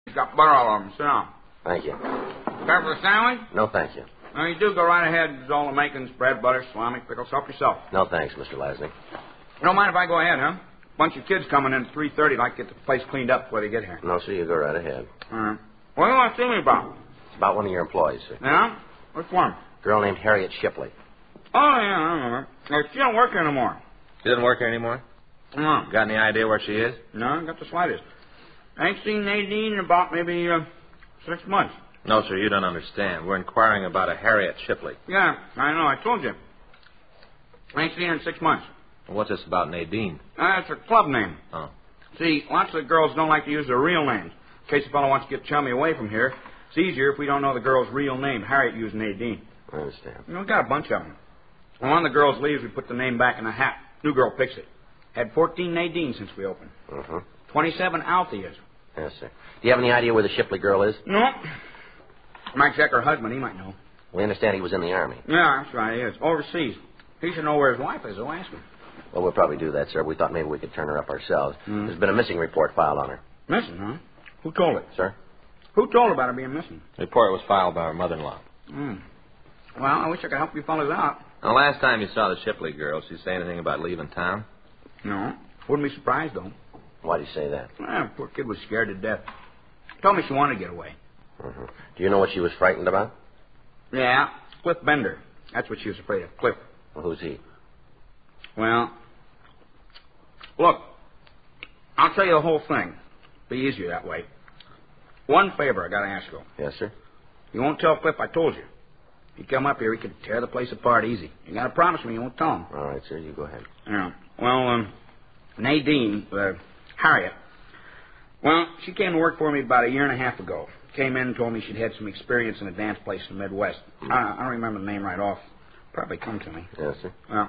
Got butter all over them. Sit down. Thank you. Care for a sandwich? No, thank you. No, you do go right ahead. There's all the makings, bread, butter, salami, pickles. Help yourself. No, thanks, Mr. Lasnik. You don't mind if I go ahead, huh? Bunch of kids coming in at 3:30. I'd like to get the place cleaned up before they get here. No, sir, you go right ahead. All right. What do you want to see me about? It's about one of your employees, sir. Yeah? Which one? Girl named Harriet Shipley. Oh, yeah, I remember. She don't work here anymore. She doesn't work here anymore? No. Got any idea where she is? No, I got the slightest. I ain't seen Nadine in about maybe 6 months. No, sir, you don't understand. We're inquiring about a Harriet Shipley. Yeah, I know. I told you. I ain't seen her in 6 months. What's this about Nadine? That's her club name. Oh. See, lots of girls don't like to use their real names. In case a fellow wants to get chummy away from here, it's easier if we don't know the girl's real name. Harriet used Nadine. I understand. We got a bunch of them. When one of the girls leaves, we put the name back in the hat. New girl picks it. Had 14 Nadine since we opened. 27 Altheas. Yes, sir. Do you have any idea where the Shipley girl is? No. Mike Zeck, her husband, he might know. We understand he was in the Army. Yeah, that's right, he is. Overseas. He should know where his wife is, though. Ask him. Well, we'll probably do that, sir. We thought maybe we could turn her up ourselves. There's been a missing report filed on her. Missing, huh? Who told it? Sir? Who told her about her being missing? The report was filed by her mother-in-law. Well, I wish I could help you fellas out. The last time you saw the Shipley girl, she say anything about leaving town? No. Wouldn't be surprised, though. Why do you say that? Well, poor kid was scared to death. Told me she wanted to get away. Do you know what she was frightened about? Yeah, Cliff Bender. That's what she was afraid of, Cliff. Well, who's he? Well, look, I'll tell you the whole thing. Be easier that way. One favor I got to ask you. Yes, sir? You won't tell Cliff I told you. If you come up here, he could tear the place apart easy. You got to promise me you won't tell him. All right, sir. You go ahead. Yeah. Well, Nadine, Harriet, well, she came to work for me about 1.5 years ago. Came in and told me she'd had some experience in a dance place in the Midwest. I don't remember the name right off. Probably come to me. Yes, sir. Well,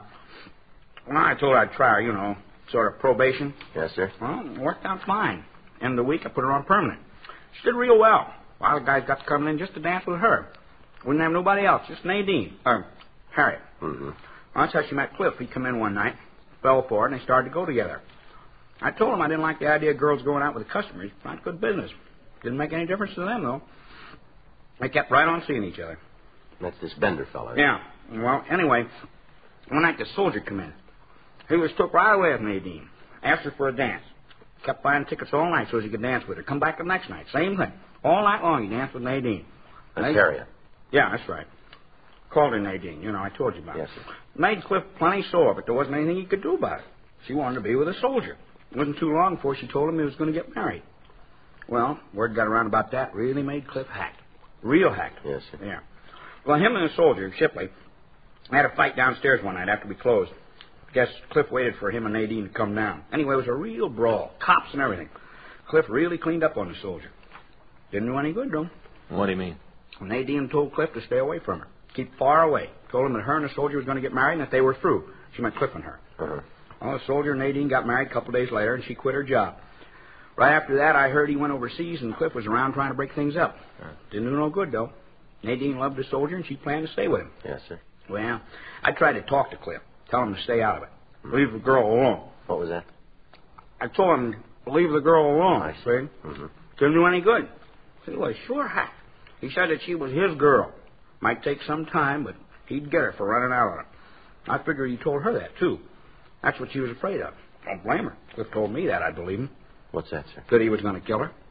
I told her I'd try her, you know, sort of probation. Yes, sir. Well, it worked out fine. End of the week, I put her on permanent. She did real well. A lot of guys got to come in just to dance with her. Wouldn't have nobody else, just Nadine, Harriet. Well, that's how she met Cliff. He come in one night, fell for it, and they started to go together. I told him I didn't like the idea of girls going out with the customers. Not good business. Didn't make any difference to them, though. They kept right on seeing each other. That's this Bender fella. Yeah. Well, anyway, one night the soldier come in. He was took right away with Nadine. Asked her for a dance. Kept buying tickets all night so he could dance with her. Come back the next night. Same thing. All night long he danced with Nadine. That's Harriet. Yeah, that's right. Called her Nadine. You know, I told you about it. Yes, sir. Made Cliff plenty sore, but there wasn't anything he could do about it. She wanted to be with a soldier. It wasn't too long before she told him he was going to get married. Well, word got around about that. Really made Cliff hacked. Real hacked. Yes, sir. Yeah. Well, him and the soldier, Shipley, had a fight downstairs one night after we closed. Guess Cliff waited for him and Nadine to come down. Anyway, it was a real brawl. Cops and everything. Cliff really cleaned up on the soldier. Didn't do any good, though. What do you mean? Nadine told Cliff to stay away from her. Keep far away. Told him that her and the soldier was going to get married and that they were through. She meant Cliff and her. Well, the soldier and Nadine got married a couple days later, and she quit her job. Right after that, I heard he went overseas, and Cliff was around trying to break things up. Didn't do no good, though. Nadine loved the soldier, and she planned to stay with him. Yes, sir. Well, I tried to talk to Cliff, tell him to stay out of it. Leave the girl alone. What was that? I told him to leave the girl alone, I see. Didn't do any good. He was sure hacked. He said that she was his girl. Might take some time, but he'd get her for running out on it. I figured he told her that, too. That's what she was afraid of. Don't blame her. Cliff told me that, I'd believe him. What's that, sir? That he was going to kill her.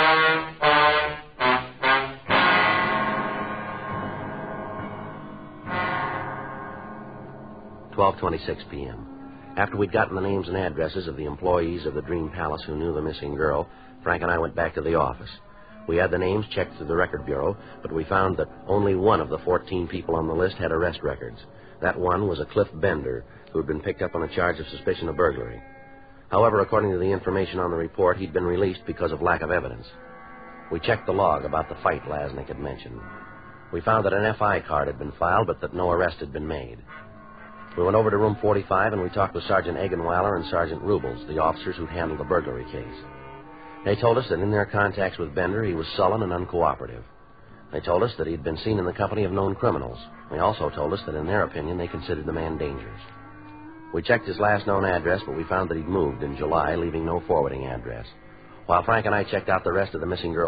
"12:26 p.m. After we'd gotten the names and addresses of the employees of the Dream Palace who knew the missing girl, Frank and I went back to the office. We had the names checked through the record bureau, but we found that only one of the 14 people on the list had arrest records. That one was a Cliff Bender, who had been picked up on a charge of suspicion of burglary. However, according to the information on the report, he'd been released because of lack of evidence. We checked the log about the fight Lasnik had mentioned. We found that an FI card had been filed, but that no arrest had been made. We went over to room 45, and we talked with Sergeant Egenweiler and Sergeant Rubles, the officers who'd handled the burglary case. They told us that in their contacts with Bender, he was sullen and uncooperative. They told us that he'd been seen in the company of known criminals. They also told us that in their opinion, they considered the man dangerous. We checked his last known address, but we found that he'd moved in July, leaving no forwarding address. While Frank and I checked out the rest of the missing girl